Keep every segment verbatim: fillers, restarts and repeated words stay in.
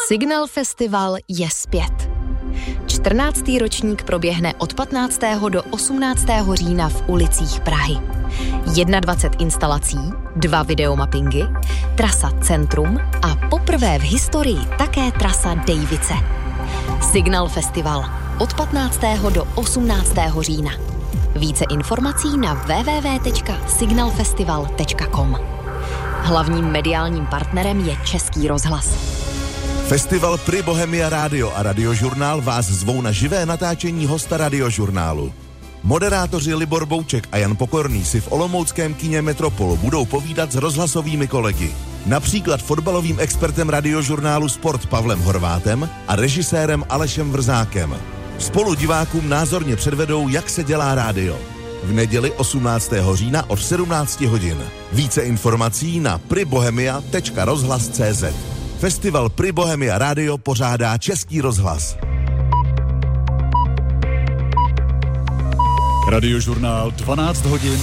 Signal Festival je zpět. čtrnáctý ročník proběhne od patnáctého do osmnáctého října v ulicích Prahy. dvacet jedna instalací, dva videomappingy, trasa Centrum a poprvé v historii také trasa Dejvice. Signal Festival od patnáctého do osmnáctého října. Více informací na w w w tečka signal festival tečka com. Hlavním mediálním partnerem je Český rozhlas. Festival Pri Bohemia Rádio a Radiožurnál vás zvou na živé natáčení hosta Radiožurnálu. Moderátoři Libor Bouček a Jan Pokorný si v olomouckém kině Metropolu budou povídat s rozhlasovými kolegy. Například fotbalovým expertem Radiožurnálu Sport Pavlem Horvátem a režisérem Alešem Vrzákem. Spolu divákům názorně předvedou, jak se dělá rádio. V neděli osmnáctého října od sedmnáct hodin. Více informací na pribohemia tečka rozhlas tečka cé zet. Festival Pri Bohemia Rádio pořádá Český rozhlas. Radiožurnál dvanáct hodin.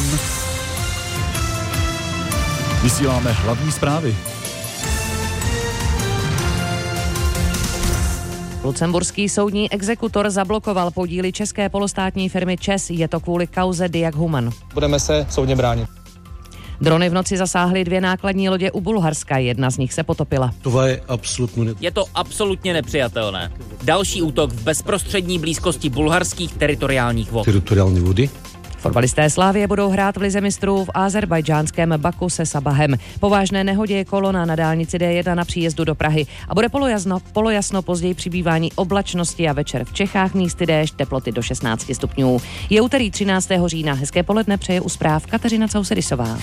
Vysíláme hlavní zprávy. Lucemburský soudní exekutor zablokoval podíly české polostátní firmy ČEZ. Je to kvůli kauze Diag Human. Budeme se soudně bránit. Drony v noci zasáhly dvě nákladní lodě u Bulharska, jedna z nich se potopila. To je absolutně Je to absolutně nepřijatelné. Další útok v bezprostřední blízkosti bulharských teritoriálních vod. Teritoriální vody. Fotbalisté Slavie budou hrát v lize mistrů v azerbajdžánském Baku se Sabahem. Po vážné nehodě je kolona na dálnici D jedna na příjezdu do Prahy a bude polojasno, polojasno později přibývání oblačnosti a večer v Čechách místy déšť, teploty do šestnáct stupňů. Je úterý třináctého října. Hezké poledne přeje u zpráv Kateřina Causedisová.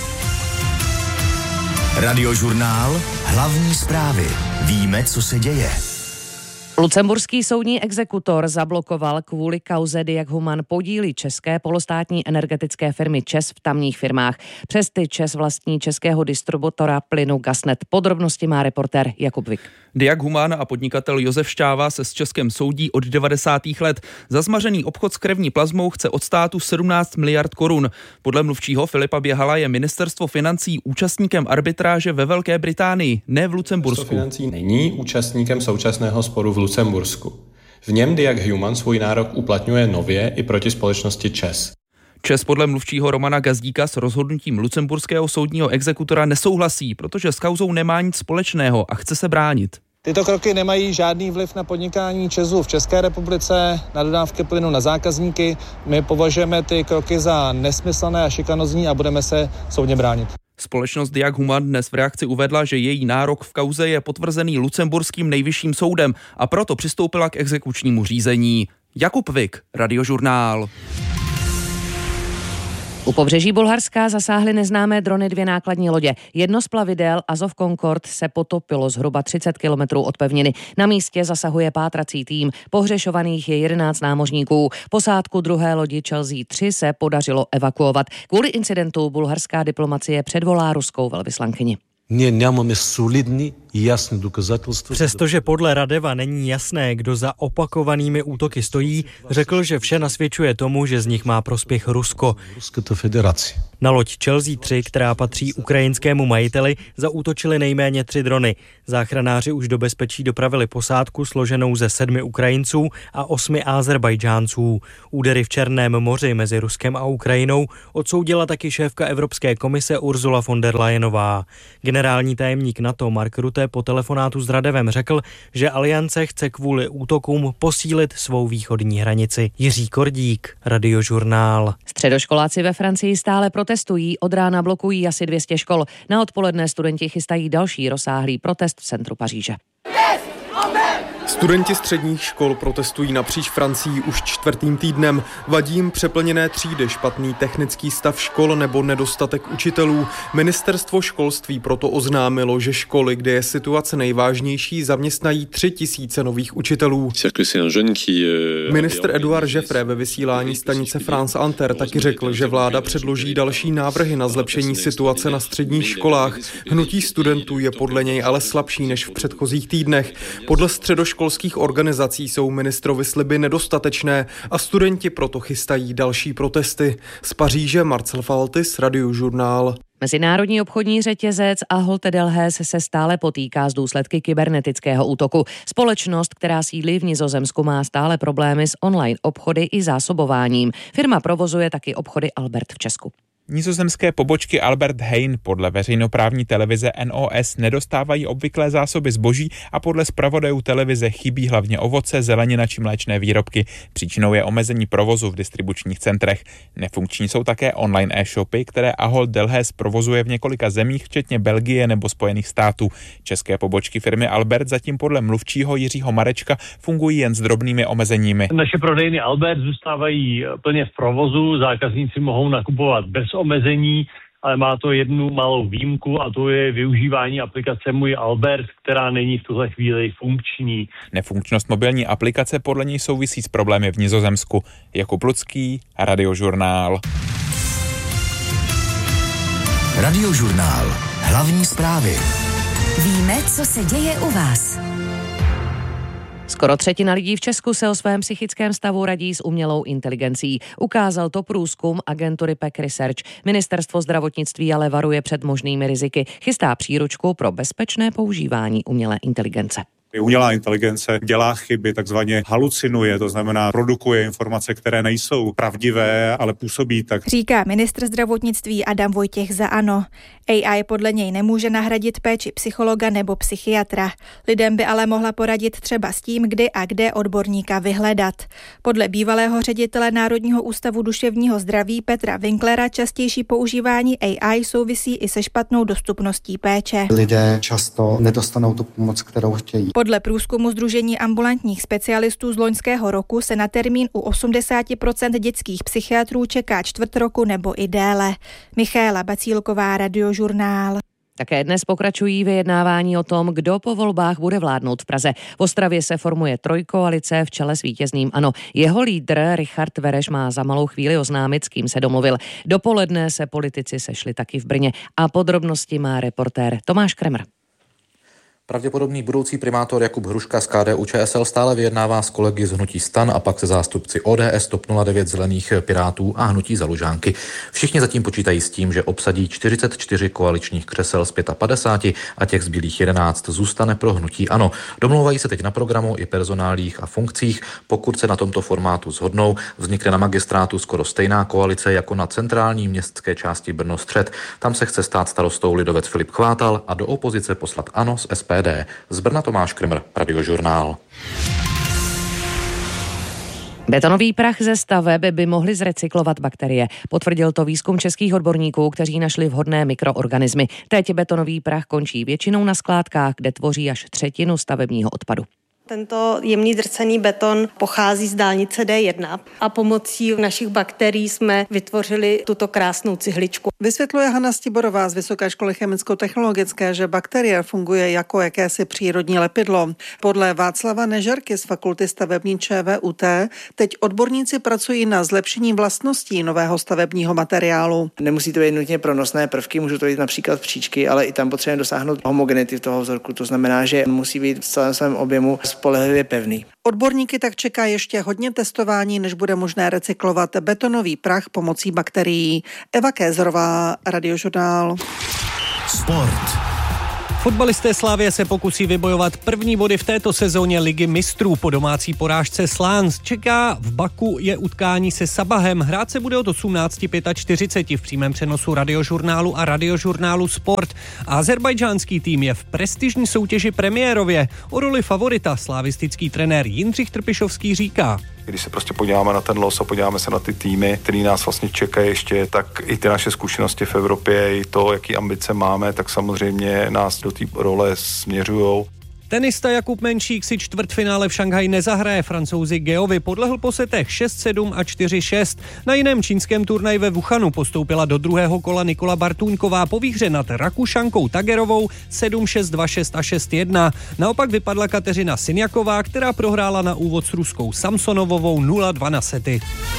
Radiožurnál, hlavní zprávy. Víme, co se děje. Lucemburský soudní exekutor zablokoval kvůli kauze Diag Human podíly české polostátní energetické firmy ČEZ v tamních firmách. Přes ty ČEZ vlastní českého distributora plynu Gasnet. Podrobnosti má reportér Jakub Vik. Diag Human a podnikatel Josef Šťáva se s Českem soudí od devadesátých let. Za zmařený obchod s krevní plazmou chce od státu sedmnáct miliard korun. Podle mluvčího Filipa Běhala je ministerstvo financí účastníkem arbitráže ve Velké Británii, ne v Lucembursku. Financí není účastníkem současného sporu v Lucembursku. V něm Diag Human svůj nárok uplatňuje nově i proti společnosti ČEZ. ČEZ podle mluvčího Romana Gazdíka s rozhodnutím lucemburského soudního exekutora nesouhlasí, protože s kauzou nemá nic společného a chce se bránit. Tyto kroky nemají žádný vliv na podnikání ČEZu v České republice, na dodávky plynu na zákazníky. My považujeme ty kroky za nesmyslné a šikanózní a budeme se soudně bránit. Společnost Diag Human dnes v reakci uvedla, že její nárok v kauze je potvrzený lucemburským nejvyšším soudem a proto přistoupila k exekučnímu řízení. Jakub Vik, Radiožurnál. U pobřeží Bulharska zasáhly neznámé drony dvě nákladní lodě. Jedno z plavidel Azov Concord se potopilo zhruba třicet kilometrů od pevniny. Na místě zasahuje pátrací tým. Pohřešovaných je jedenáct námořníků. Posádku druhé lodi Chelsea tři se podařilo evakuovat. Kvůli incidentu bulharská diplomacie předvolá ruskou velvyslankyni. Не нямаме солидни и ясни доказателства. Přestože podle Radeva není jasné, kdo za opakovanými útoky stojí, řekl, že vše nasvědčuje tomu, že z nich má prospěch Rusko. Ruská federace. Na loď Chelsea tři, která patří ukrajinskému majiteli, zaútočili nejméně tři drony. Záchranáři už do bezpečí dopravili posádku složenou ze sedmi Ukrajinců a osmi Azerbajdžánců. Údery v Černém moři mezi Ruskem a Ukrajinou odsoudila taky šéfka Evropské komise Ursula von der Leyenová. Generální tajemník NATO Mark Rutte po telefonátu s Radevem řekl, že aliance chce kvůli útokům posílit svou východní hranici. Jiří Kordík, Radiožurnál. Středoškoláci ve Francii stále protestují, od rána blokují asi dvě stě škol. Na odpoledne studenti chystají další rozsáhlý protest v centru Paříže. Studenti středních škol protestují napříč Francií už čtvrtým týdnem. Vadí jim přeplněné třídy, špatný technický stav škol nebo nedostatek učitelů. Ministerstvo školství proto oznámilo, že školy, kde je situace nejvážnější, zaměstnají tři tisíce nových učitelů. Ministr Edouard Jeffrey ve vysílání stanice France Inter taky řekl, že vláda předloží další návrhy na zlepšení situace na středních školách. Hnutí studentů je podle něj ale slabší než v předchozích týdnech. Podle středoškolských vysokoškolských organizací jsou ministrovy sliby nedostatečné a studenti proto chystají další protesty. Z Paříže Marcel Faltis, Radiožurnál. Mezinárodní obchodní řetězec Ahold Delhaize se stále potýká s důsledky kybernetického útoku. Společnost, která sídlí v Nizozemsku, má stále problémy s online obchody i zásobováním. Firma provozuje taky obchody Albert v Česku. Nizozemské pobočky Albert Heijn podle veřejnoprávní televize N O S nedostávají obvyklé zásoby zboží a podle zpravodajů televize chybí hlavně ovoce, zelenina či mléčné výrobky. Příčinou je omezení provozu v distribučních centrech. Nefunkční jsou také online e-shopy, které Ahold Delhaize provozuje v několika zemích, včetně Belgie nebo Spojených států. České pobočky firmy Albert zatím podle mluvčího Jiřího Marečka fungují jen s drobnými omezeními. Naše prodejny Albert zůstávají plně v provozu, zákazníci mohou nakupovat bez omezení, ale má to jednu malou výjimku a to je využívání aplikace Můj Albert, která není v tuhle chvíli funkční. Nefunkčnost mobilní aplikace podle něj souvisí s problémy v Nizozemsku. Jakub Lucký, Radiožurnál. Radiožurnál. Hlavní zprávy. Víme, co se děje u vás. Skoro třetina lidí v Česku se o svém psychickém stavu radí s umělou inteligencí. Ukázal to průzkum agentury P E C Research. Ministerstvo zdravotnictví ale varuje před možnými riziky. Chystá příručku pro bezpečné používání umělé inteligence. Umělá inteligence dělá chyby, takzvaně halucinuje, to znamená produkuje informace, které nejsou pravdivé, ale působí tak. Říká ministr zdravotnictví Adam Vojtěch za ANO. A I podle něj nemůže nahradit péči psychologa nebo psychiatra. Lidem by ale mohla poradit třeba s tím, kdy a kde odborníka vyhledat. Podle bývalého ředitele Národního ústavu duševního zdraví Petra Winklera častější používání A I souvisí i se špatnou dostupností péče. Lidé často nedostanou tu pomoc, kterou chtějí. Podle průzkumu Sdružení ambulantních specialistů z loňského roku se na termín u osmdesát procent dětských psychiatrů čeká čtvrt roku nebo i déle. Michaela Bacílková, Radiožurnál. Také dnes pokračují vyjednávání o tom, kdo po volbách bude vládnout v Praze. V Ostravě se formuje trojkoalice v čele s vítězným ANO. Jeho lídr Richard Vereš má za malou chvíli oznámit, s kým se domluvil. Dopoledne se politici sešli taky v Brně a podrobnosti má reportér Tomáš Kremer. Pravděpodobný budoucí primátor Jakub Hruška z K D U Č S L stále vyjednává s kolegy z hnutí STAN a pak se zástupci O D S, TOP nula devět, Zelených, Pirátů a hnutí Za Lužánky. Všichni zatím počítají s tím, že obsadí čtyřicet čtyři koaličních křesel z padesát pět a těch zbylých jedenáct zůstane pro hnutí ANO. Domlouvají se teď na programu i personálích a funkcích. Pokud se na tomto formátu shodnou, vznikne na magistrátu skoro stejná koalice jako na centrální městské části Brno Střed. Tam se chce stát starostou lidovec Filip Chvátal a do opozice poslat ANO z S P D. Z Brna Tomáš Krmr, Radiožurnál. Betonový prach ze staveb by mohly zrecyklovat bakterie. Potvrdil to výzkum českých odborníků, kteří našli vhodné mikroorganismy. Teď betonový prach končí většinou na skládkách, kde tvoří až třetinu stavebního odpadu. Tento jemný drcený beton pochází z dálnice D jedna a pomocí našich bakterií jsme vytvořili tuto krásnou cihličku. Vysvětluje Hana Stiborová z Vysoké školy chemicko-technologické, že bakterie funguje jako jakési přírodní lepidlo. Podle Václava Nežerky z Fakulty stavební Č V U T teď odborníci pracují na zlepšení vlastností nového stavebního materiálu. Nemusí to být nutně pronosné prvky, můžou to být například příčky, ale i tam potřebujeme dosáhnout homogenity toho vzorku. To znamená, že musí být v celém svém objemu spolehlivě pevný. Odborníky tak čeká ještě hodně testování, než bude možné recyklovat betonový prach pomocí bakterií. Eva Kézerová, Radiožurnál. Sport. Fotbalisté Slavie se pokusí vybojovat první body v této sezóně Ligy mistrů po domácí porážce Slánsk. Čeká v Baku je utkání se Sabahem. Hrát se bude od osmnáct čtyřicet pět v přímém přenosu Radiožurnálu a Radiožurnálu Sport. Azerbajdžánský tým je v prestižní soutěži premiérově. O roli favorita slavistický trenér Jindřich Trpišovský říká: Když se prostě podíváme na ten los a podíváme se na ty týmy, který nás vlastně čekají ještě, tak i ty naše zkušenosti v Evropě, i to, jaký ambice máme, tak samozřejmě nás do té role směřujou. Tenista Jakub Menšík si čtvrtfinále v Šanghaji nezahraje. Francouzi Geovi podlehl po setech šest sedm a čtyři šest. Na jiném čínském turnaji ve Wuhanu postoupila do druhého kola Nikola Bartůňková po výhře nad Rakušankou Tagerovou sedm šest dva šest a šest jedna. Naopak vypadla Kateřina Sinjaková, která prohrála na úvod s ruskou Samsonovovou nula dva na sety.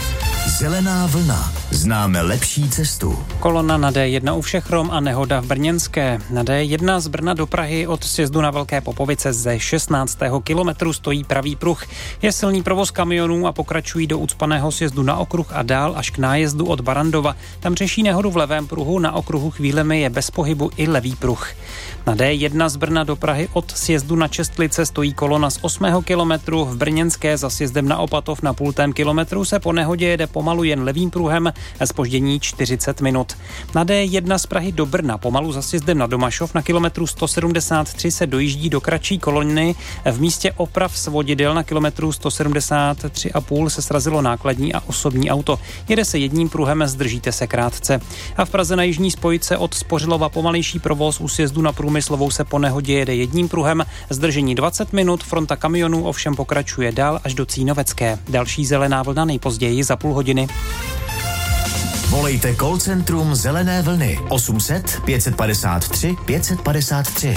Zelená vlna. Známe lepší cestu. Kolona na D jedna u Všechrom a nehoda v Brněnské. Na D jedna z Brna do Prahy od sjezdu na Velké Popovice ze šestnáctého kilometru stojí pravý pruh. Je silný provoz kamionů a pokračují do ucpaného sjezdu na okruh a dál až k nájezdu od Barandova. Tam řeší nehodu v levém pruhu, na okruhu chvílemi je bez pohybu i levý pruh. Na D jedna z Brna do Prahy od sjezdu na Čestlice stojí kolona z osmého kilometru. V Brněnské za sjezdem na Opatov na půltém kilometru se po nehodě jede pomalu jen levým pruhem, zpoždění čtyřicet minut. Na D jedna z Prahy do Brna pomalu za sjezdem na Domašov na kilometru sto sedmdesát tři se dojíždí do kratší kolony. V místě oprav svodidel na kilometru sto sedmdesát tři a půl se srazilo nákladní a osobní auto. Jede se jedním pruhem, zdržíte se krátce. A v Praze na jižní spojce od Spořilova pomalejší provoz u sjezdu na Průmyslovou se po nehodě jede jedním pruhem, zdržení dvacet minut, fronta kamionů ovšem pokračuje dál až do Cínovecké. Další zelená vlna nejpozději za půl hodiny. Volejte call centrum Zelené vlny osm set pět padesát tři pět padesát tři.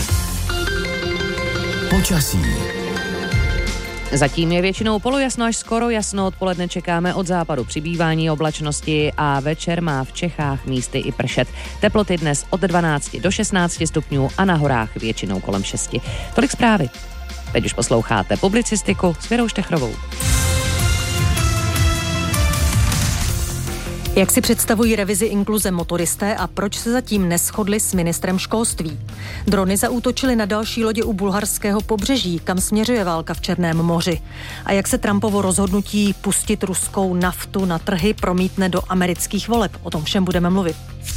Počasí. Zatím je většinou polojasno až skoro jasno, odpoledne čekáme od západu přibývání oblačnosti a večer má v Čechách místy i pršet. Teploty dnes od dvanácti do šestnácti stupňů a na horách většinou kolem šesti. Tolik zprávy. Teď už posloucháte publicistiku s Věrou Štechrovou. Jak si představují revizi inkluze motoristé a proč se zatím neshodli s ministrem školství? Drony zaútočily na další lodě u bulharského pobřeží, kam směřuje válka v Černém moři. A jak se Trumpovo rozhodnutí pustit ruskou naftu na trhy promítne do amerických voleb? O tom všem budeme mluvit.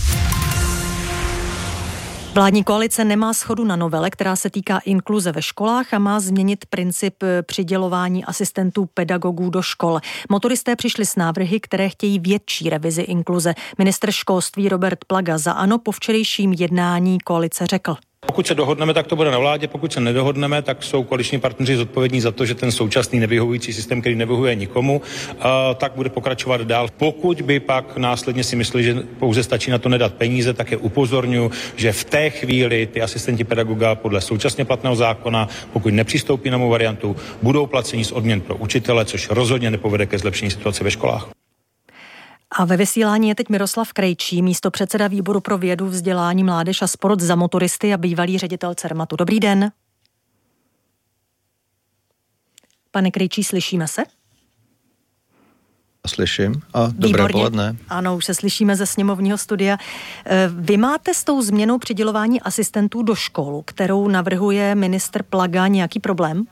Vládní koalice nemá shodu na novele, která se týká inkluze ve školách a má změnit princip přidělování asistentů pedagogů do škol. Motoristé přišli s návrhy, které chtějí větší revizi inkluze. Ministr školství Robert Plaga za ANO po včerejším jednání koalice řekl: Pokud se dohodneme, tak to bude na vládě, pokud se nedohodneme, tak jsou koaliční partneři zodpovědní za to, že ten současný nevyhovující systém, který nevyhovuje nikomu, tak bude pokračovat dál. Pokud by pak následně si mysleli, že pouze stačí na to nedat peníze, tak je upozorňuji, že v té chvíli ty asistenti pedagoga podle současně platného zákona, pokud nepřistoupí na mou variantu, budou placeni z odměn pro učitele, což rozhodně nepovede ke zlepšení situace ve školách. A ve vysílání je teď Miroslav Krejčí, místopředseda výboru pro vědu, vzdělání, mládež a sport za motoristy a bývalý ředitel Cermatu. Dobrý den. Pane Krejčí, slyšíme se? Slyším a dobré Výborně. poledne. Ano, už se slyšíme ze sněmovního studia. Vy máte s tou změnou přidělování asistentů do škol, kterou navrhuje ministr Plaga, nějaký problém?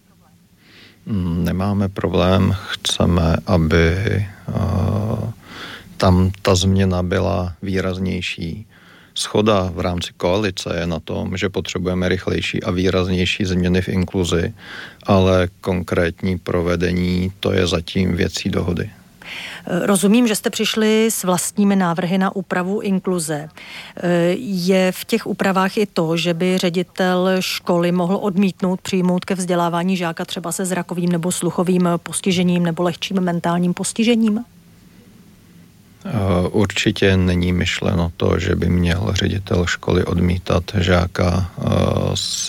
Nemáme problém, chceme, aby uh, tam ta změna byla výraznější. Shoda v rámci koalice je na tom, že potřebujeme rychlejší a výraznější změny v inkluzi, ale konkrétní provedení, to je zatím věcí dohody. Rozumím, že jste přišli s vlastními návrhy na úpravu inkluze. Je v těch úpravách i to, že by ředitel školy mohl odmítnout přijmout ke vzdělávání žáka třeba se zrakovým nebo sluchovým postižením nebo lehčím mentálním postižením? Určitě není myšleno to, že by měl ředitel školy odmítat žáka s,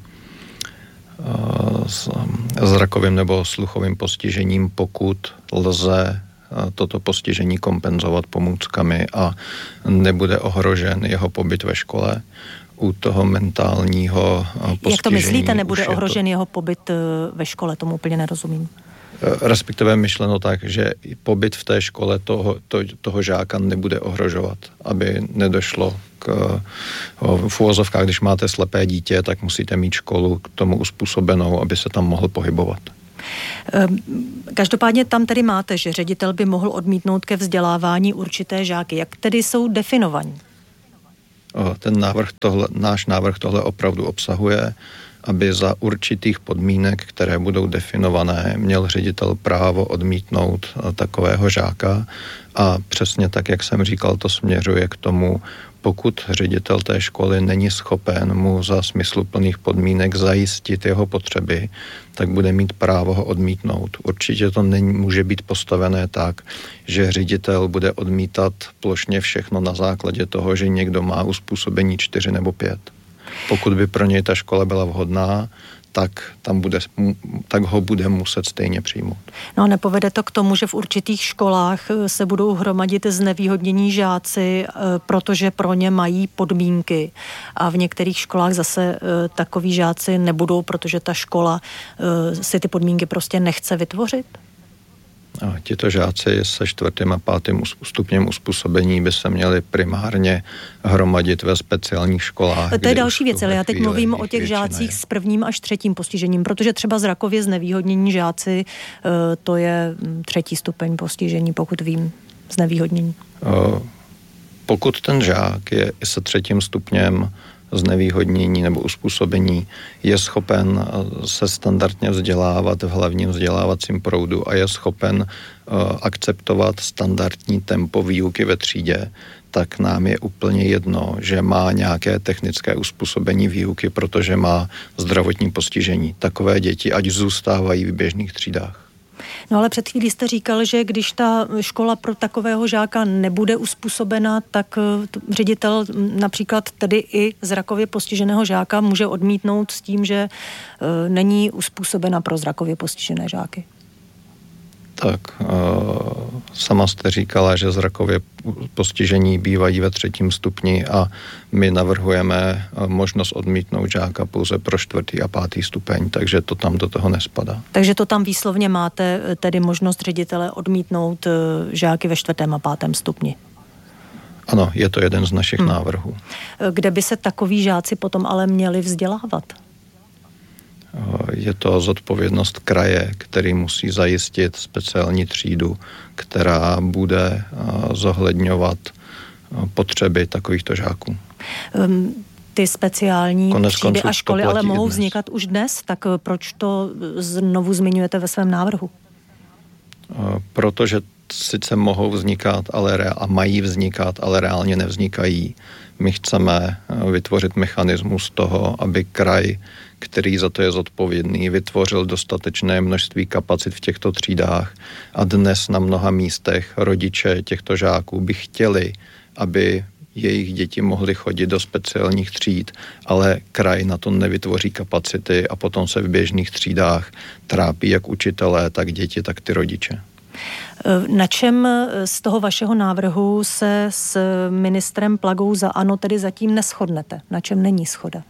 s zrakovým nebo sluchovým postižením, pokud lze toto postižení kompenzovat pomůckami a nebude ohrožen jeho pobyt ve škole. U toho mentálního postižení... Jak to myslíte, nebude ohrožen to... jeho pobyt ve škole? Tomu úplně nerozumím. Respektive myšleno tak, že pobyt v té škole toho, to, toho žáka nebude ohrožovat, aby nedošlo k... V uvozovkách, když máte slepé dítě, tak musíte mít školu k tomu uspůsobenou, aby se tam mohl pohybovat. Každopádně tam tedy máte, že ředitel by mohl odmítnout ke vzdělávání určité žáky. Jak tedy jsou definovaní? Ten návrh tohle, náš návrh tohle opravdu obsahuje, aby za určitých podmínek, které budou definované, měl ředitel právo odmítnout takového žáka a přesně tak, jak jsem říkal, to směřuje k tomu, pokud ředitel té školy není schopen mu za smysluplných podmínek zajistit jeho potřeby, tak bude mít právo ho odmítnout. Určitě to není, může být postavené tak, že ředitel bude odmítat plošně všechno na základě toho, že někdo má uspůsobení čtyři nebo pět. Pokud by pro něj ta škola byla vhodná, tak, tam bude, tak ho bude muset stejně přijmout. No, nepovede to k tomu, že v určitých školách se budou hromadit znevýhodnění žáci, protože pro ně mají podmínky, a v některých školách zase takoví žáci nebudou, protože ta škola si ty podmínky prostě nechce vytvořit? A tito žáci se čtvrtým a pátým stupněm uspůsobení by se měli primárně hromadit ve speciálních školách. To je další věc, ale já teď mluvím o těch žácích je. s prvním až třetím postižením, protože třeba zrakově znevýhodnění žáci, to je třetí stupeň postižení, pokud vím, znevýhodnění. Pokud ten žák je i se třetím stupněm znevýhodnění nebo uspůsobení, je schopen se standardně vzdělávat v hlavním vzdělávacím proudu a je schopen uh, akceptovat standardní tempo výuky ve třídě, tak nám je úplně jedno, že má nějaké technické uspůsobení výuky, protože má zdravotní postižení. Takové děti ať zůstávají v běžných třídách. No ale před chvílí jste říkal, že když ta škola pro takového žáka nebude uspůsobena, tak ředitel například tedy i zrakově postiženého žáka může odmítnout s tím, že není uspůsobena pro zrakově postižené žáky. Tak sama jste říkala, že zrakově postižení bývají ve třetím stupni a my navrhujeme možnost odmítnout žáka pouze pro čtvrtý a pátý stupeň, takže to tam do toho nespadá. Takže to tam výslovně máte, tedy možnost ředitele odmítnout žáky ve čtvrtém a pátém stupni. Ano, je to jeden z našich hmm. návrhů. Kde by se takoví žáci potom ale měli vzdělávat? Je to zodpovědnost kraje, který musí zajistit speciální třídu, která bude zohledňovat potřeby takovýchto žáků. Um, ty speciální Konec třídy a školy ale mohou dnes. vznikat už dnes, tak proč to znovu zmiňujete ve svém návrhu? Protože sice mohou vznikat ale rea- a mají vznikat, ale reálně nevznikají. My chceme vytvořit mechanismus toho, aby kraj, který za to je zodpovědný, vytvořil dostatečné množství kapacit v těchto třídách a dnes na mnoha místech rodiče těchto žáků by chtěli, aby jejich děti mohly chodit do speciálních tříd, ale kraj na to nevytvoří kapacity a potom se v běžných třídách trápí jak učitelé, tak děti, tak ty rodiče. Na čem z toho vašeho návrhu se s ministrem Plagou za ANO tedy zatím neshodnete? Na čem není shoda?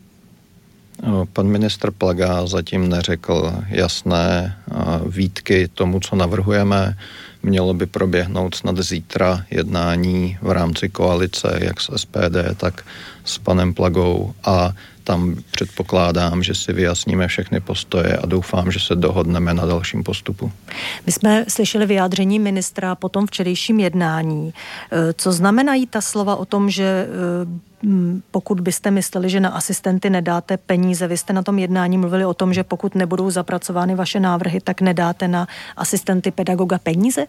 Pan ministr Plaga zatím neřekl jasné výtky tomu, co navrhujeme. Mělo by proběhnout snad zítra jednání v rámci koalice, jak s S P D, tak s panem Plagou a tam předpokládám, že si vyjasníme všechny postoje a doufám, že se dohodneme na dalším postupu. My jsme slyšeli vyjádření ministra po tom včerejším jednání. Co znamenají ta slova o tom, že pokud byste mysleli, že na asistenty nedáte peníze, vy jste na tom jednání mluvili o tom, že pokud nebudou zapracovány vaše návrhy, tak nedáte na asistenty pedagoga peníze?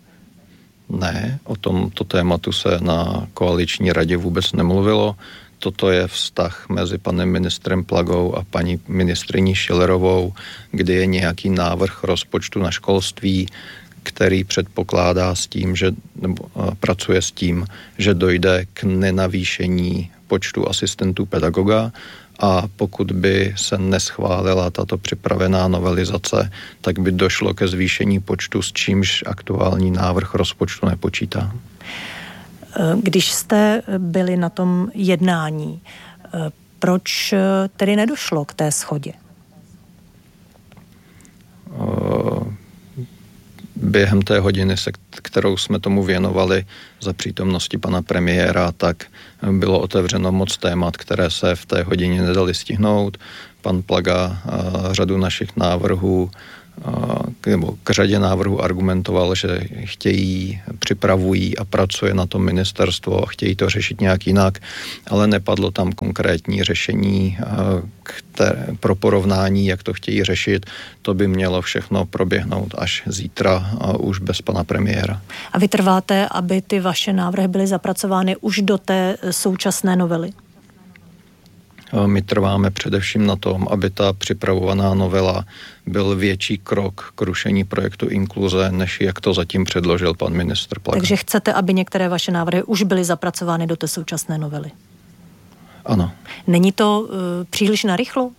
Ne, o tomto tématu se na koaliční radě vůbec nemluvilo. Toto je vztah mezi panem ministrem Plagou a paní ministryní Schillerovou, kdy je nějaký návrh rozpočtu na školství, který předpokládá s tím, že nebo pracuje s tím, že dojde k nenavýšení počtu asistentů pedagoga a pokud by se neschválila tato připravená novelizace, tak by došlo ke zvýšení počtu, s čímž aktuální návrh rozpočtu nepočítá. Když jste byli na tom jednání, proč tedy nedošlo k té shodě? Během té hodiny, se kterou jsme tomu věnovali za přítomnosti pana premiéra, tak bylo otevřeno moc témat, které se v té hodině nedali stihnout. Pan Plaga řadu našich návrhů nebo k řadě návrhů argumentoval, že chtějí, připravují a pracuje na tom ministerstvo a chtějí to řešit nějak jinak, ale nepadlo tam konkrétní řešení které, pro porovnání, jak to chtějí řešit. To by mělo všechno proběhnout až zítra a už bez pana premiéra. A vy trváte, aby ty vaše návrhy byly zapracovány už do té současné novely? My trváme především na tom, aby ta připravovaná novela byl větší krok k rušení projektu inkluze, než jak to zatím předložil pan ministr Plaga. Takže chcete, aby některé vaše návrhy už byly zapracovány do té současné novely? Ano. Není to uh, příliš narychlo?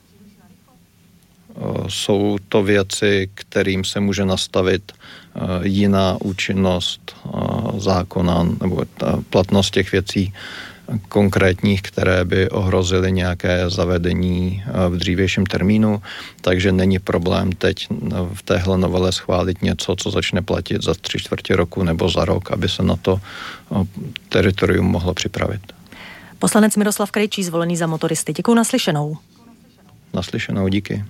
Jsou to věci, kterým se může nastavit jiná účinnost zákona nebo ta platnost těch věcí konkrétních, které by ohrozily nějaké zavedení v dřívějším termínu, takže není problém teď v téhle novele schválit něco, co začne platit za tři čtvrtě roku nebo za rok, aby se na to teritorium mohlo připravit. Poslanec Miroslav Krejčí, zvolený za motoristy. Děkuju, naslyšenou. Naslyšenou, díky.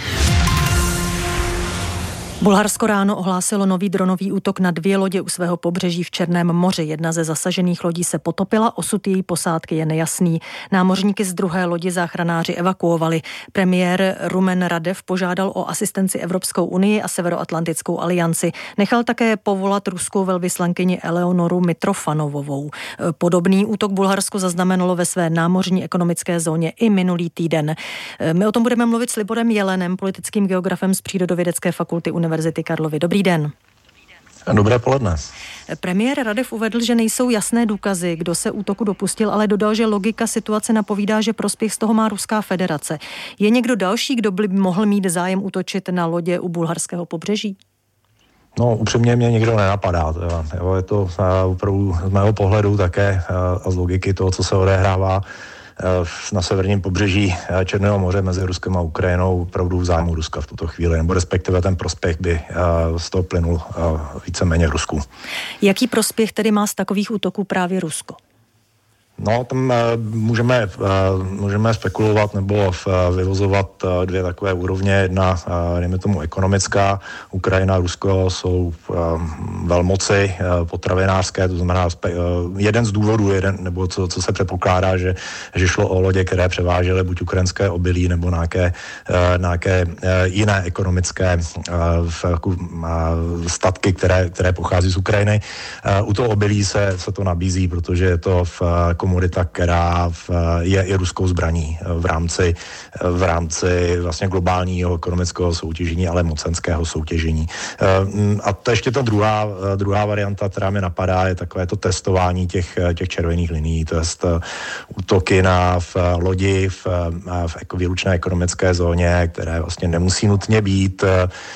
Bulharsko ráno ohlásilo nový dronový útok na dvě lodě u svého pobřeží v Černém moři. Jedna ze zasažených lodí se potopila, osud její posádky je nejasný. Námořníky z druhé lodi záchranáři evakuovali. Premiér Rumen Radev požádal o asistenci Evropskou unii a Severoatlantickou alianci. Nechal také povolat ruskou velvyslankyni Eleonoru Mitrofanovovou. Podobný útok Bulharsko zaznamenalo ve své námořní ekonomické zóně i minulý týden. My o tom budeme mluvit s Liborem Jelenem, politickým geografem z Přírodovědecké fakulty Univerzity Karlovy. Dobrý den. Dobré poledne. Premiér Radev uvedl, že nejsou jasné důkazy, kdo se útoku dopustil, ale dodal, že logika situace napovídá, že prospěch z toho má Ruská federace. Je někdo další, kdo by mohl mít zájem útočit na lodě u bulharského pobřeží? No, upřímně mě nikdo nenapadá. Teda. Jo, je to opravdu z mého pohledu také a z logiky toho, co se odehrává na severním pobřeží Černého moře mezi Ruskem a Ukrajinou opravdu v zájmu Ruska v tuto chvíli, nebo respektive ten prospěch by z toho plynul víceméně Rusku. Jaký prospěch tedy má z takových útoků právě Rusko? No, tam můžeme, můžeme spekulovat nebo vyvozovat dvě takové úrovně. Jedna, dejme tomu ekonomická, Ukrajina a Rusko jsou velmoci potravinářské, to znamená jeden z důvodů, jeden, nebo co, co se předpokládá, že, že šlo o lodě, které převážely buď ukrajinské obilí nebo nějaké, nějaké jiné ekonomické statky, které, které pochází z Ukrajiny. U toho obilí se, se to nabízí, protože je to v komodita, která je i ruskou zbraní v rámci, v rámci vlastně globálního ekonomického soutěžení, ale mocenského soutěžení. A to ještě ta druhá, druhá varianta, která mě napadá, je takové to testování těch, těch červených linií, to je útoky na v lodi v, v výlučné ekonomické zóně, které vlastně nemusí nutně být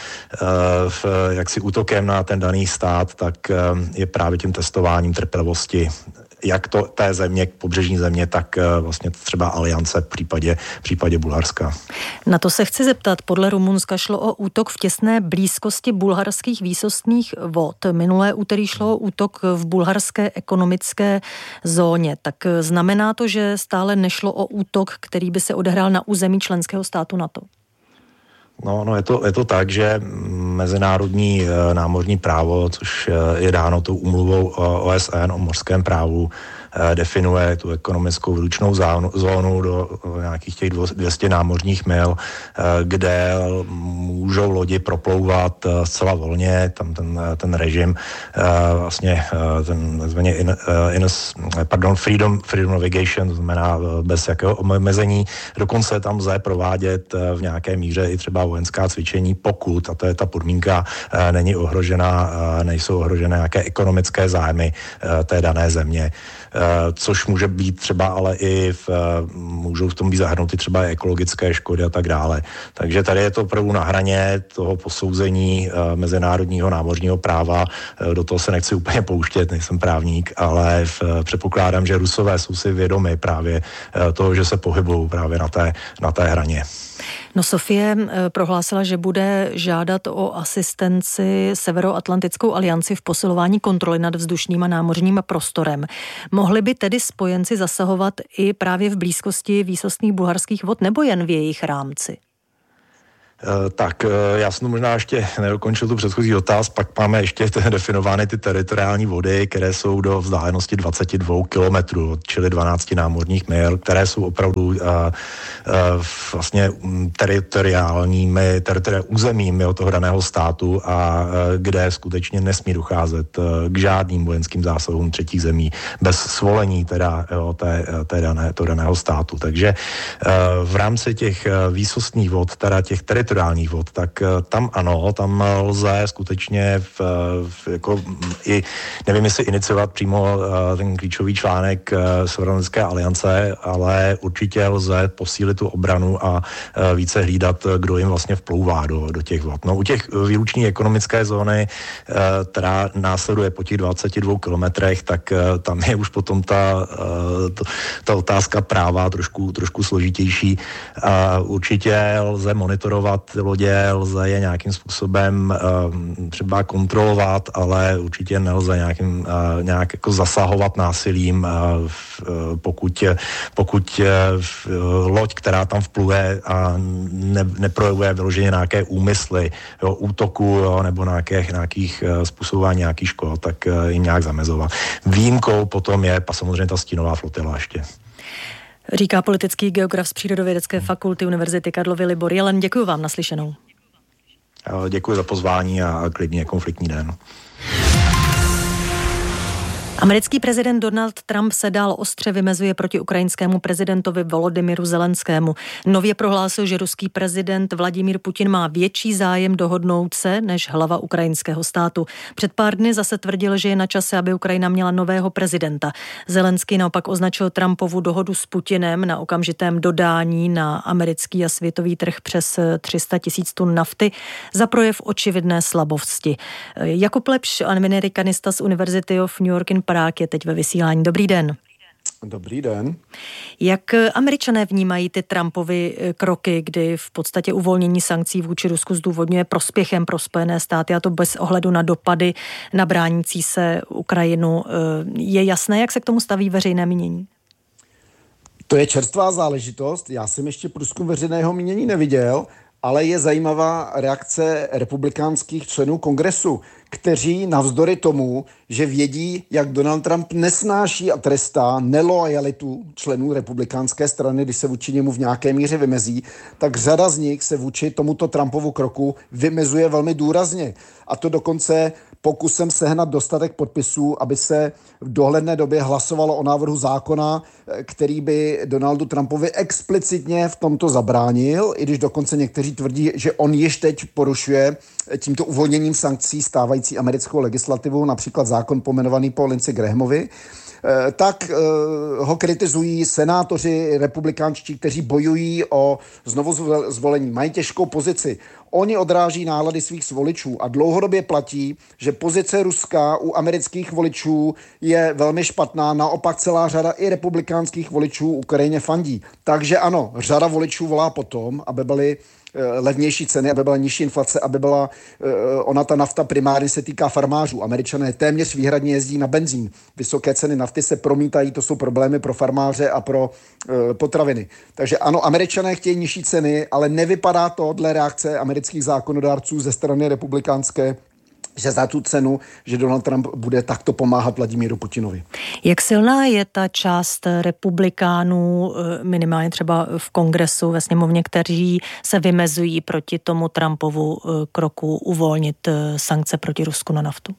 v, jaksi útokem na ten daný stát, tak je právě tím testováním trpělivosti jak to té země, pobřežní země, tak vlastně třeba aliance v případě, v případě Bulharska. Na to se chci zeptat. Podle Rumunska šlo o útok v těsné blízkosti bulharských výsostných vod. Minulé úterý šlo o útok v bulharské ekonomické zóně. Tak znamená to, že stále nešlo o útok, který by se odehrál na území členského státu NATO? No, no je, to, je to tak, že mezinárodní e, námořní právo, což e, je dáno tou úmluvou O S N o mořském právu, e, definuje tu ekonomickou výlučnou zónu, zónu do e, nějakých těch dvě stě námořních mil, e, kde můžou lodi proplouvat e, zcela volně, tam ten, ten režim e, vlastně e, ten nazvaně in, in, pardon, freedom, freedom navigation, to znamená bez jakého omezení, dokonce tam lze provádět e, v nějaké míře i třeba vojenská cvičení, pokud, a to je ta podmínka, není ohrožena, nejsou ohrožené nějaké ekonomické zájmy té dané země. Což může být třeba ale i v, můžou v tom být zahrnuty třeba i ekologické škody a tak dále. Takže tady je to opravdu na hraně toho posouzení mezinárodního námořního práva. Do toho se nechci úplně pouštět, nejsem právník, ale v, předpokládám, že Rusové jsou si vědomi právě toho, že se pohybují právě na té, na té hraně. No, Sofie prohlásila, že bude žádat o asistenci Severoatlantickou alianci v posilování kontroly nad vzdušným a námořním prostorem. Mohli by tedy spojenci zasahovat i právě v blízkosti výsostných bulharských vod nebo jen v jejich rámci? Tak, já jsem možná ještě nedokončil tu předchozí dotaz, pak máme ještě definovány ty teritoriální vody, které jsou do vzdálenosti dvacet dva kilometrů, čili dvanáct námořních mil, které jsou opravdu uh, uh, vlastně teritoriálními, teritoriální územími od toho daného státu a uh, kde skutečně nesmí docházet uh, k žádným vojenským zásahům třetích zemí bez svolení teda jo, té, té dané, toho daného státu. Takže uh, v rámci těch uh, výsostných vod, teda těch teritoriálních teritoriálních vod, tak tam ano, tam lze skutečně v, v, jako i, nevím jestli iniciovat přímo ten klíčový článek Severoatlantické aliance, ale určitě lze posílit tu obranu a více hlídat, kdo jim vlastně vplouvá do, do těch vod. No u těch výluční ekonomické zóny, která následuje po těch dvaceti dvou kilometrech, tak tam je už potom ta, ta otázka práva trošku, trošku složitější. Určitě lze monitorovat lodě, lze je nějakým způsobem třeba kontrolovat, ale určitě nelze nějakým, nějak jako zasahovat násilím, pokud, pokud loď, která tam vpluje a ne, neprojevuje vyloženě nějaké úmysly, jo, útoku, jo, nebo nějakých, nějakých způsobování nějakých škod, tak jim nějak zamezovat. Výjimkou potom je samozřejmě ta stínová flotila ještě. Říká politický geograf z Přírodovědecké fakulty Univerzity Karlovy Libor Jelen. Děkuji vám, naslyšenou. Děkuji za pozvání a klidně konfliktní den. Americký prezident Donald Trump se dál ostře vymezuje proti ukrajinskému prezidentovi Volodymyru Zelenskému. Nově prohlásil, že ruský prezident Vladimír Putin má větší zájem dohodnout se než hlava ukrajinského státu. Před pár dny zase tvrdil, že je na čase, aby Ukrajina měla nového prezidenta. Zelenský naopak označil Trumpovu dohodu s Putinem na okamžitém dodání na americký a světový trh přes tři sta tisíc tun nafty za projev očividné slabosti. Jakub Lepš, amerikanista z University of New York in Prague, je teď ve vysílání. Dobrý den. Dobrý den. Jak Američané vnímají ty Trumpovy kroky, kdy v podstatě uvolnění sankcí vůči Rusku zdůvodňuje prospěchem pro Spojené státy, a to bez ohledu na dopady na bránící se Ukrajinu? Je jasné, jak se k tomu staví veřejné mínění? To je čerstvá záležitost. Já jsem ještě průzkum veřejného mínění neviděl, ale je zajímavá reakce republikánských členů kongresu, kteří navzdory tomu, že vědí, jak Donald Trump nesnáší a trestá nelojalitu členů republikánské strany, když se vůči němu v nějaké míře vymezí, tak řada z nich se vůči tomuto Trumpovu kroku vymezuje velmi důrazně. A to dokonce pokusem sehnat dostatek podpisů, aby se v dohledné době hlasovalo o návrhu zákona, který by Donaldu Trumpovi explicitně v tomto zabránil, i když dokonce někteří tvrdí, že on již teď porušuje tímto uvolněním sankcí stávající americkou legislativu, například zákon pomenovaný po Lindsey Grahamovi, tak ho kritizují senátoři republikánští, kteří bojují o znovu zvolení. Mají těžkou pozici. Oni odráží nálady svých voličů a dlouhodobě platí, že pozice Ruska u amerických voličů je velmi špatná. Naopak celá řada i republikánských voličů Ukrajině fandí. Takže ano, řada voličů volá potom, aby byly levnější ceny, aby byla nižší inflace, aby byla, ona ta nafta primárně se týká farmářů. Američané téměř výhradně jezdí na benzín. Vysoké ceny nafty se promítají, to jsou problémy pro farmáře a pro potraviny. Takže ano, Američané chtějí nižší ceny, ale nevypadá to dle reakce amerických zákonodárců ze strany republikánské, že za tu cenu, že Donald Trump bude takto pomáhat Vladimíru Putinovi. Jak silná je ta část republikánů, minimálně třeba v kongresu, ve sněmovně, kteří se vymezují proti tomu Trumpovu kroku uvolnit sankce proti Rusku na naftu?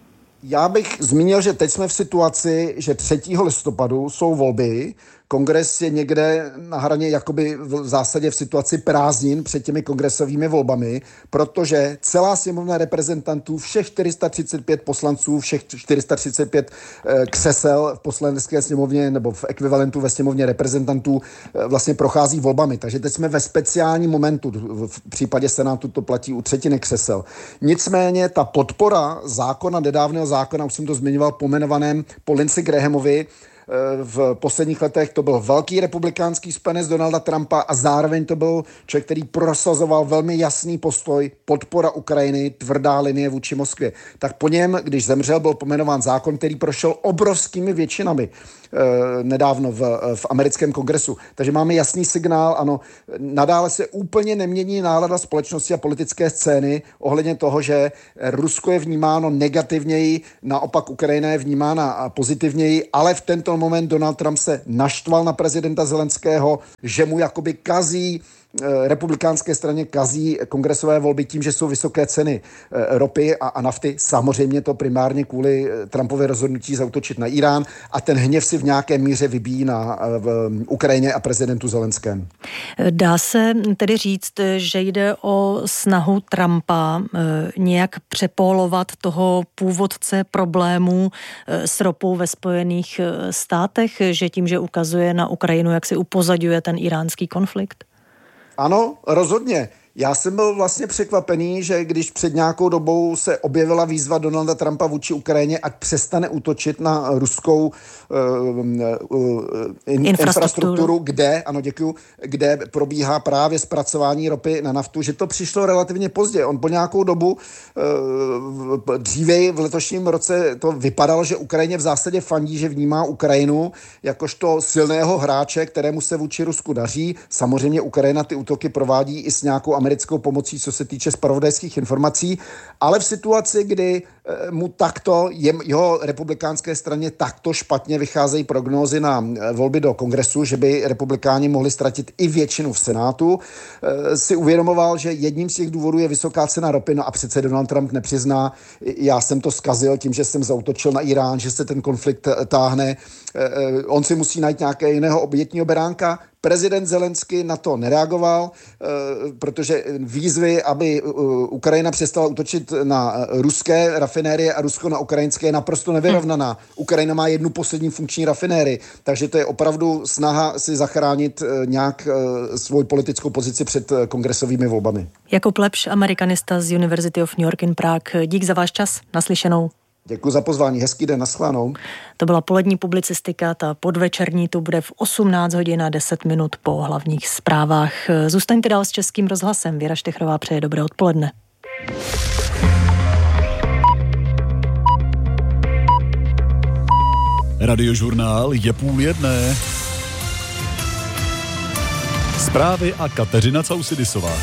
Já bych zmínil, že teď jsme v situaci, že třetího listopadu jsou volby. Kongres je někde na hraně jakoby v zásadě v situaci prázdnin před těmi kongresovými volbami, protože celá sněmovna reprezentantů, všech čtyři sta třicet pět poslanců, všech čtyři sta třicet pět křesel v poslanecké sněmovně nebo v ekvivalentu ve sněmovně reprezentantů vlastně prochází volbami. Takže teď jsme ve speciálním momentu. V případě Senátu to platí u třetiny křesel. Nicméně ta podpora zákona, nedávného zákona, už jsem to zmiňoval, pomenovaném po Lindsey Grahamovi, v posledních letech to byl velký republikánský spojenec Donalda Trumpa a zároveň to byl člověk, který prosazoval velmi jasný postoj, podpora Ukrajiny, tvrdá linie vůči Moskvě. Tak po něm, když zemřel, byl pomenován zákon, který prošel obrovskými většinami eh, nedávno v, v americkém kongresu. Takže máme jasný signál, ano, nadále se úplně nemění nálada společnosti a politické scény ohledně toho, že Rusko je vnímáno negativněji, naopak Ukrajina je vnímána pozitivněji, ale v tento moment Donald Trump se naštval na prezidenta Zelenského, že mu jakoby kazí republikánské straně kazí kongresové volby tím, že jsou vysoké ceny ropy a, a nafty. Samozřejmě to primárně kvůli Trumpově rozhodnutí zaútočit na Irán a ten hněv si v nějaké míře vybíjí na v Ukrajině a prezidentu Zelenském. Dá se tedy říct, že jde o snahu Trumpa nějak přepolovat toho původce problémů s ropou ve Spojených státech, že tím, že ukazuje na Ukrajinu, jak si upozadňuje ten iránský konflikt? Ano, rozhodně. Já jsem byl vlastně překvapený, že když před nějakou dobou se objevila výzva Donalda Trumpa vůči Ukrajině, ať přestane útočit na ruskou uh, uh, in, infrastrukturu, kde, ano děkuju, kde probíhá právě zpracování ropy na naftu, že to přišlo relativně pozdě. On po nějakou dobu, uh, dříve v letošním roce to vypadalo, že Ukrajině v zásadě fandí, že vnímá Ukrajinu jakožto silného hráče, kterému se vůči Rusku daří. Samozřejmě Ukrajina ty útoky provádí i s nějakou americkou pomocí, co se týče zpravodajských informací, ale v situaci, kdy mu takto, jeho republikánské straně takto špatně vycházejí prognózy na volby do kongresu, že by republikáni mohli ztratit i většinu v Senátu, si uvědomoval, že jedním z těch důvodů je vysoká cena ropy, no a přece Donald Trump nepřizná, já jsem to zkazil tím, že jsem zaútočil na Irán, že se ten konflikt táhne, on si musí najít nějaké jiného obětního beránka. Prezident Zelenský na to nereagoval, protože výzvy, aby Ukrajina přestala útočit na ruské rafinérie a Rusko na ukrajinské, je naprosto nevyrovnaná. Ukrajina má jednu poslední funkční rafinérii, takže to je opravdu snaha si zachránit nějak svou politickou pozici před kongresovými volbami. Jakub Lepš, amerikanista z University of New York in Prague. Dík za váš čas, naslyšenou. Děkuji za pozvání, hezký den, naschledanou. To byla polední publicistika, ta podvečerní tu bude v osmnáct hodin a deset minut po hlavních zprávách. Zůstaňte dál s Českým rozhlasem, Věra Štechrová přeje dobré odpoledne. Radiožurnál je půl jedné. Zprávy a Kateřina Causidisová.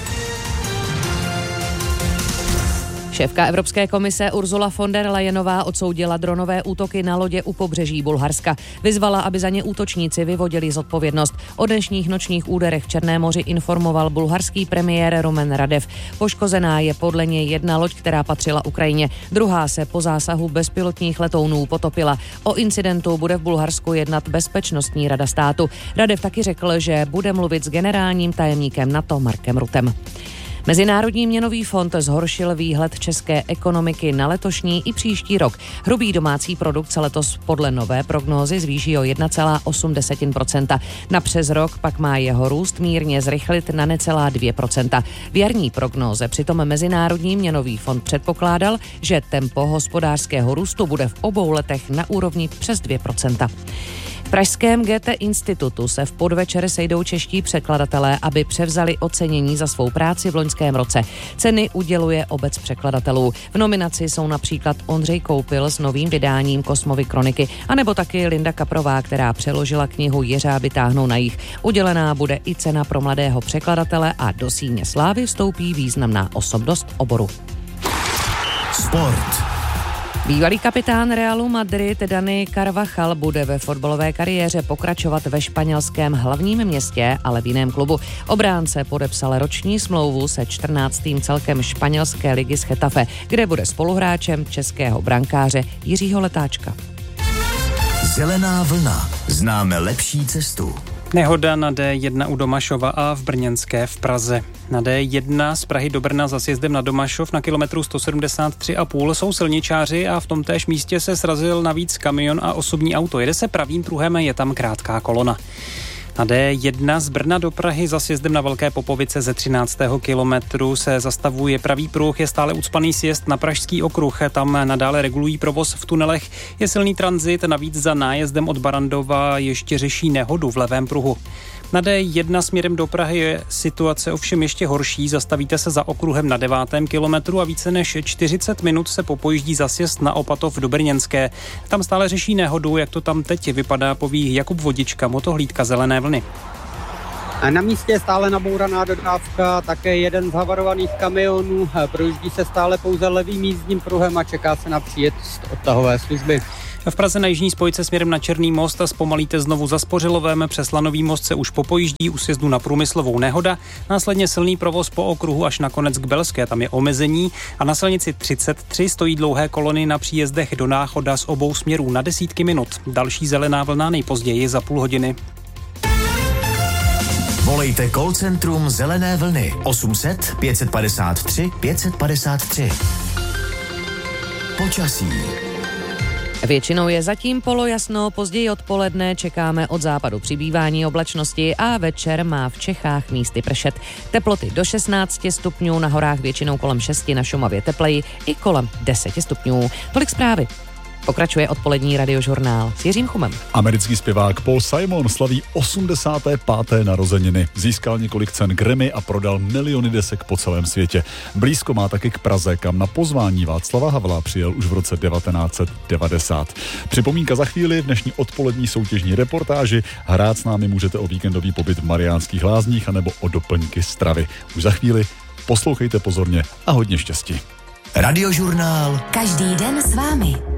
Šéfka Evropské komise Ursula von der Leyenová odsoudila dronové útoky na lodě u pobřeží Bulharska. Vyzvala, aby za ně útočníci vyvodili zodpovědnost. O dnešních nočních úderech v Černém moři informoval bulharský premiér Rumen Radev. Poškozená je podle něj jedna loď, která patřila Ukrajině. Druhá se po zásahu bezpilotních letounů potopila. O incidentu bude v Bulharsku jednat Bezpečnostní rada státu. Radev taky řekl, že bude mluvit s generálním tajemníkem NATO Markem Ruttem. Mezinárodní měnový fond zhoršil výhled české ekonomiky na letošní i příští rok. Hrubý domácí produkt se letos podle nové prognózy zvýší o jedna celá osm procenta. Na přes rok pak má jeho růst mírně zrychlit na necelá dvě procenta. V jarní prognóze přitom Mezinárodní měnový fond předpokládal, že tempo hospodářského růstu bude v obou letech na úrovni přes dvě procenta. V pražském Goethe institutu se v podvečer sejdou čeští překladatelé, aby převzali ocenění za svou práci v loňském roce. Ceny uděluje obec překladatelů. V nominaci jsou například Ondřej Koupil s novým vydáním Kosmovy kroniky, anebo taky Linda Kaprová, která přeložila knihu Jeřáby táhnou na jih. Udělená bude i cena pro mladého překladatele a do síně slávy vstoupí významná osobnost oboru. Sport. Bývalý kapitán Realu Madrid Dani Carvajal bude ve fotbalové kariéře pokračovat ve španělském hlavním městě, ale v jiném klubu. Obránce podepsal roční smlouvu se čtrnáctým celkem španělské ligy z Getafe, kde bude spoluhráčem českého brankáře Jiřího Letáčka. Zelená vlna. Známe lepší cestu. Nehoda na D jedna u Domašova a v Brněnské v Praze. Na D jedna z Prahy do Brna za sjezdem na Domašov na kilometru sto sedmdesát tři a půl jsou silničáři a v tom též místě se srazil navíc kamion a osobní auto. Jede se pravým pruhem, je tam krátká kolona. Na D jedna z Brna do Prahy za sjezdem na Velké Popovice ze třináctého kilometru se zastavuje pravý pruh, je stále ucpaný sjezd na Pražský okruh, tam nadále regulují provoz v tunelech, je silný tranzit, navíc za nájezdem od Barandova ještě řeší nehodu v levém pruhu. Na D jedna směrem do Prahy je situace ovšem ještě horší, zastavíte se za okruhem na devátém kilometru a více než čtyřicet minut se popojíždí za sjezd na Opatov do Brněnské. Tam stále řeší nehodu, jak to tam teď vypadá, poví Jakub Vodička, motohlídka Zelené vlny. A na místě je stále nabouraná dodávka, také jeden z havarovaných kamionů, projíždí se stále pouze levým jízdním pruhem a čeká se na příjezd odtahové služby. V Praze na jižní spojce směrem na Černý most a zpomalíte znovu za Spořilovem, přes Lanový most se už popojíždí, u sjezdu na Průmyslovou nehoda, následně silný provoz po okruhu až nakonec k Belské, tam je omezení a na silnici třicet tři stojí dlouhé kolony na příjezdech do Náchoda z obou směrů na desítky minut. Další zelená vlna nejpozději za půl hodiny. Volejte call centrum Zelené vlny osm set pět padesát tři pět padesát tři. Počasí. Většinou je zatím polojasno, později odpoledne čekáme od západu přibývání oblačnosti a večer má v Čechách místy pršet. Teploty do šestnáct stupňů, na horách většinou kolem šesti, na Šumavě tepleji i kolem deset stupňů. Tolik zprávy. Pokračuje odpolední radiožurnál s Jiřím Chumem. Americký zpěvák Paul Simon slaví osmdesáté páté narozeniny. Získal několik cen Grammy a prodal miliony desek po celém světě. Blízko má taky k Praze, kam na pozvání Václava Havla přijel už v roce devatenáct set devadesát. Připomínka za chvíli v dnešní odpolední soutěžní reportáži. Hrát s námi můžete o víkendový pobyt v Mariánských Lázních anebo o doplňky stravy. Už za chvíli poslouchejte pozorně a hodně štěstí. Radiožurnál. Každý den s vámi.